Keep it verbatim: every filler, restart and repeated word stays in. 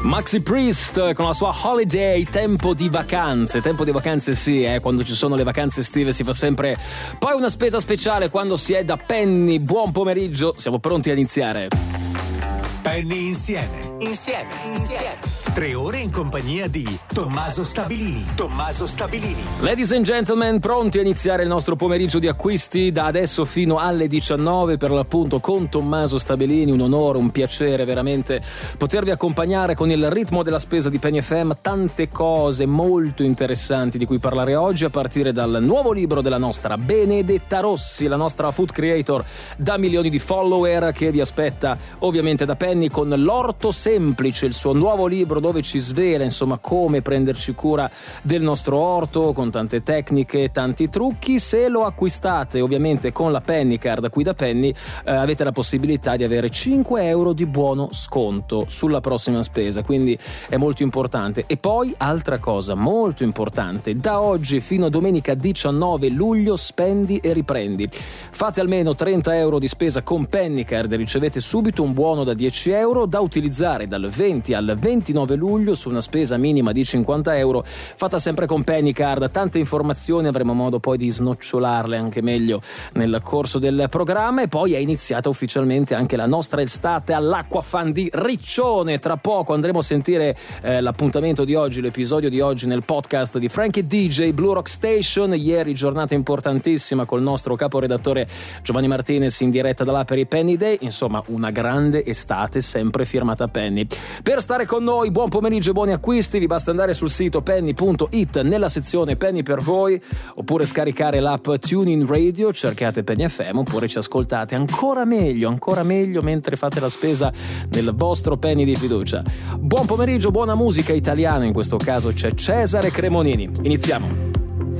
Maxi Priest con la sua Holiday, tempo di vacanze. Tempo di vacanze sì, eh, quando ci sono le vacanze estive si fa sempre poi una spesa speciale quando si è da Penny. Buon pomeriggio, siamo pronti a iniziare. Penny insieme, insieme, insieme. Tre ore in compagnia di Tommaso Stabilini. Tommaso Stabilini. Ladies and gentlemen, pronti a iniziare il nostro pomeriggio di acquisti da adesso fino alle diciannove per l'appunto con Tommaso Stabilini. Un onore, un piacere veramente potervi accompagnare con il ritmo della spesa di Penny F M. Tante cose molto interessanti di cui parlare oggi, a partire dal nuovo libro della nostra Benedetta Rossi, la nostra food creator da milioni di follower, che vi aspetta ovviamente da Penny con L'Orto Semplice, il suo nuovo libro dove ci svela insomma come prenderci cura del nostro orto con tante tecniche, tanti trucchi. Se lo acquistate ovviamente con la Penny Card qui da Penny, eh, avete la possibilità di avere cinque euro di buono sconto sulla prossima spesa, quindi è molto importante. E poi altra cosa molto importante, da oggi fino a domenica diciannove luglio spendi e riprendi. Fate almeno trenta euro di spesa con Penny Card e ricevete subito un buono da dieci euro da utilizzare dal venti al ventinove luglio su una spesa minima di cinquanta euro, fatta sempre con Penny Card. Tante informazioni, avremo modo poi di snocciolarle anche meglio nel corso del programma. E poi è iniziata ufficialmente anche la nostra estate all'Acquafan di Riccione. Tra poco andremo a sentire eh, l'appuntamento di oggi, l'episodio di oggi nel podcast di Frankie D J Blue Rock Station. Ieri giornata importantissima col nostro caporedattore Giovanni Martinez in diretta da là per i Penny Day. Insomma, una grande estate sempre firmata Penny. Per stare con noi, buon pomeriggio e buoni acquisti. Vi basta andare sul sito penny punto it nella sezione Penny per voi, oppure scaricare l'app TuneIn Radio, cercate Penny F M, oppure ci ascoltate ancora meglio, ancora meglio mentre fate la spesa nel vostro Penny di fiducia. Buon pomeriggio, buona musica italiana, in questo caso c'è Cesare Cremonini. Iniziamo.